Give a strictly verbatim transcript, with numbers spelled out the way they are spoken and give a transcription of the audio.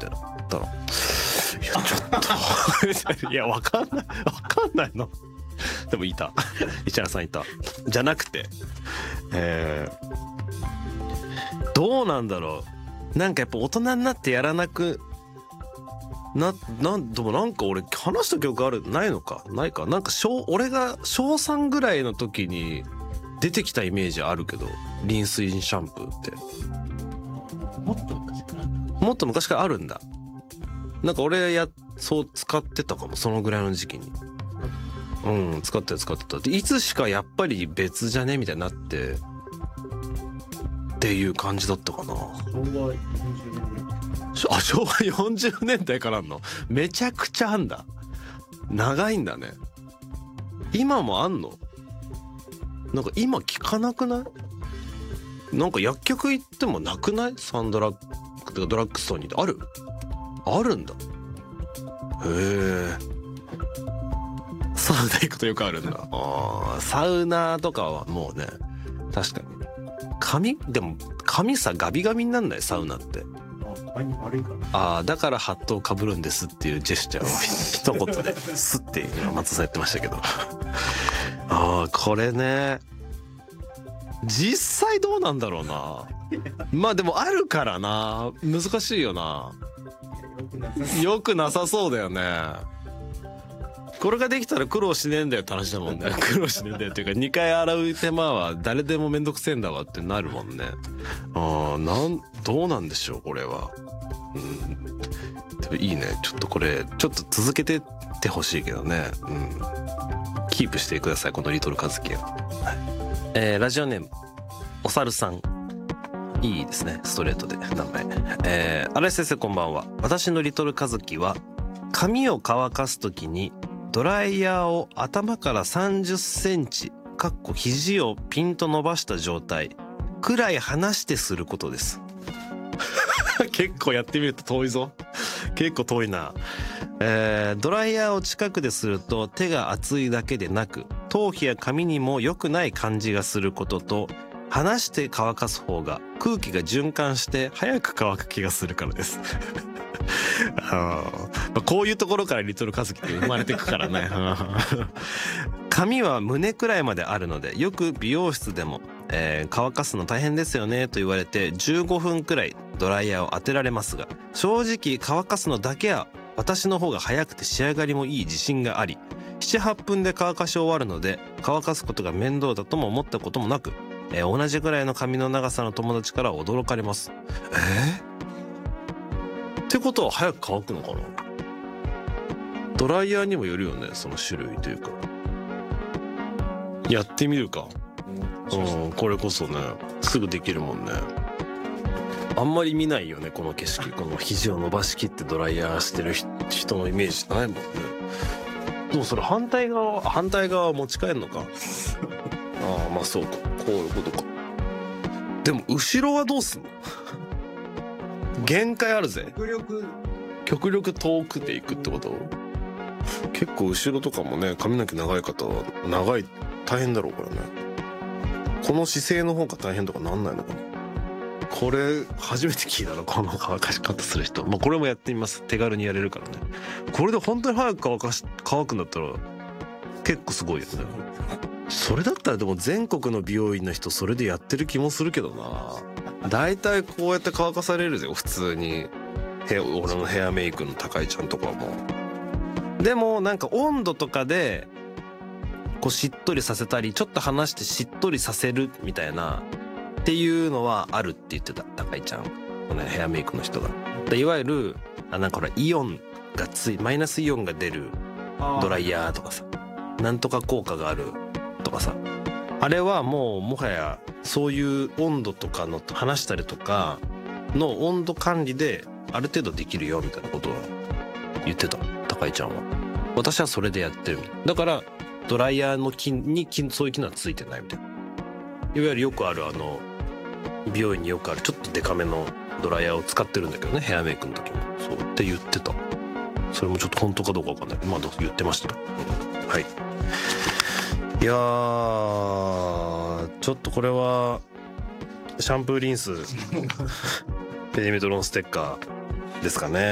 たいな言ったら、いやちょっといやわかんないわかんないの。でもいた石原さんいたじゃなくて、えー、どうなんだろう、なんかやっぱ大人になってやらなくな、なんでもなんか俺話した記憶あるないのかないか、なんか小俺が小さんぐらいの時に出てきたイメージあるけど、リンスインシャンプーってもっと昔からもっと昔からあるんだ。なんか俺やそう使ってたかも、そのぐらいの時期に。うん、使ってた使ってた。でいつしかやっぱり別じゃねみたいになってっていう感じだったかな。 昭和よんじゅうねんぐらい。 あ、昭和よんじゅうねんだいからあんの？めちゃくちゃあんだ。長いんだね。今もあんの？なんか今聞かなくない？なんか薬局行ってもなくない？サンドラッグドラッグストアにある？あるんだ。へえ。サウナ行くとよくあるんだ。あ、サウナとかはもうね、確かに髪でも髪さガビガビになんない？サウナって前に悪いから。 ああ、だからハットをかぶるんですっていうジェスチャーを一言ですって今松田さんやってましたけどああ、これね実際どうなんだろうな。まあでもあるからな、難しいよな。よくなさそうだよね。これができたら苦労しねえんだよって話だもんね。苦労しねえんだよっていうか、にかい洗う手間は誰でもめんどくせえんだわってなるもんね。ああ、なんどうなんでしょうこれは。うん、でもいいね。ちょっとこれちょっと続けてってほしいけどね。うん、キープしてくださいこのリトルカズキは。はい、えー、ラジオネームおさるさん、いいですね、ストレートで名前。えー、荒井先生こんばんは。私のリトルカズキは髪を乾かすときにドライヤーを頭からさんじゅっセンチかっこ肘をピンと伸ばした状態くらい離してすることです結構やってみると遠いぞ。結構遠いな。えー、ドライヤーを近くですると手が熱いだけでなく頭皮や髪にも良くない感じがすることと、離して乾かす方が空気が循環して早く乾く気がするからですあ、まあ、こういうところからリトルカズキって生まれてくからね髪は胸くらいまであるのでよく美容室でも、えー、乾かすの大変ですよねと言われてじゅうごふんくらいドライヤーを当てられますが、正直乾かすのだけは私の方が早くて仕上がりもいい自信があり、ななはっぷんで乾かし終わるので乾かすことが面倒だとも思ったこともなく、えー、同じぐらいの髪の長さの友達から驚かれます。えー、ってことは早く乾くのかな。ドライヤーにもよるよね、その種類というか。やってみるか。うん、これこそねすぐできるもんね。あんまり見ないよねこの景色。この肘を伸ばしきってドライヤーしてる人のイメージないもんね。でもそれ反対側反対側持ち帰るのかああ、まあそうか、こういうことか。でも後ろはどうすんの限界あるぜ。 極力極力遠くで行くってこと。結構後ろとかもね髪の毛長い方は長い大変だろうからね。この姿勢の方が大変とかなんないのかな。これ初めて聞いたな、この乾かし方する人。まあこれもやってみます。手軽にやれるからね。これで本当に早く乾かし乾くんだったら結構すごいよね。それだったらでも全国の美容院の人それでやってる気もするけどな。だいたいこうやって乾かされるぜ普通に。ヘ俺のヘアメイクの高井ちゃんとかも。でもなんか温度とかでこうしっとりさせたりちょっと離してしっとりさせるみたいなっていうのはあるって言ってた高井ちゃん、このヘアメイクの人が。でいわゆるあなんかほらイオンがついマイナスイオンが出るドライヤーとかさ、なんとか効果があるとかさ、あれはもうもはやそういう温度とかの離したりとかの温度管理である程度できるよみたいなことは言ってた高井ちゃんは。私はそれでやってるみたいな。だからドライヤーの機にそういう機能はついてないみたいな。いわゆるよくあるあの美容院によくあるちょっとデカめのドライヤーを使ってるんだけどね、ヘアメイクの時もそうって言ってた。それもちょっと本当かどうかわかんない。まあ言ってました、うん、はい。いやーちょっとこれはシャンプーリンスペリメトロンステッカーですかね。